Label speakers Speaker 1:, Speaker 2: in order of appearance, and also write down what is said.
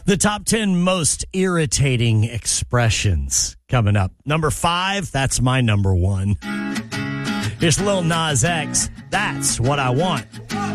Speaker 1: The top 10 most irritating expressions coming up. Number 5, that's my number 1. Here's Lil Nas X. That's what I want.